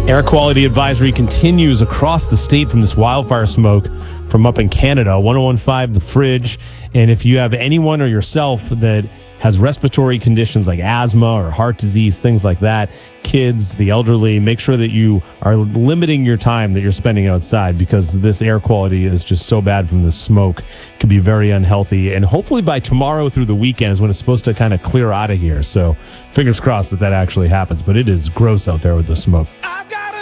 Air quality advisory continues across the state from this wildfire smoke from up in Canada. 1015 The Fridge. And if you have anyone or yourself that has respiratory conditions like asthma or heart disease, things like that, kids, the elderly, make sure that you are limiting your time that you're spending outside, because this air quality is just so bad from the smoke. It can be very unhealthy. And hopefully by tomorrow through the weekend is when it's supposed to kind of clear out of here. So fingers crossed that actually happens. But it is gross out there with the smoke.